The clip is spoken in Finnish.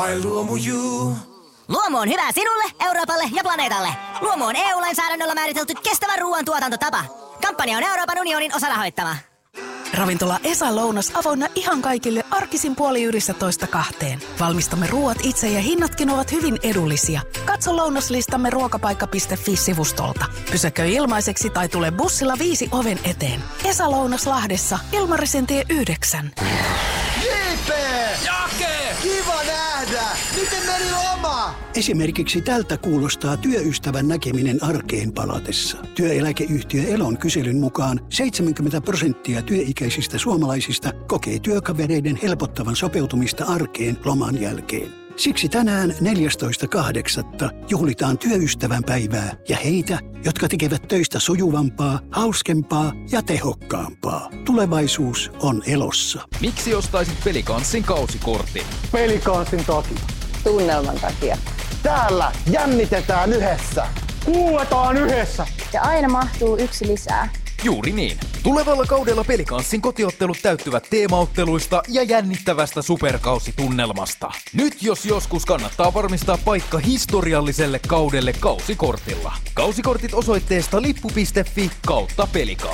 Luomu on hyvä sinulle, Euroopalle ja planeetalle. Luomu on EU-lainsäädännöllä määritelty kestävän ruoan tuotantotapa. Kampanja on Euroopan unionin osarahoittama. Ravintola Esa Lounas avoinna ihan kaikille arkisin 11:30–2. Valmistamme ruoat itse ja hinnatkin ovat hyvin edullisia. Katso lounaslistamme ruokapaikka.fi-sivustolta. Pysäköi ilmaiseksi tai tule bussilla 5 oven eteen. Esa Lounas Lahdessa, Ilmarisentien 9. JP! Jake! Kiva nähdä! Miten meni loma? Esimerkiksi tältä kuulostaa työystävän näkeminen arkeen palatessa. Työeläkeyhtiö Elon kyselyn mukaan 70% työikäisistä suomalaisista kokee työkavereiden helpottavan sopeutumista arkeen loman jälkeen. Siksi tänään 14.8. juhlitaan työystävän päivää ja heitä, jotka tekevät töistä sujuvampaa, hauskempaa ja tehokkaampaa. Tulevaisuus on Elossa. Miksi ostaisit Pelikanssin kausikortin? Pelikanssin takia. Tunnelman takia. Täällä jännitetään yhdessä. Kuuletaan yhdessä. Ja aina mahtuu yksi lisää. Juuri niin. Tulevalla kaudella Pelikanssin kotiottelut täyttyvät teemaotteluista ja jännittävästä superkausitunnelmasta. Nyt jos joskus kannattaa varmistaa paikka historialliselle kaudelle kausikortilla. Kausikortit osoitteesta lippu.fi/Pelikaan.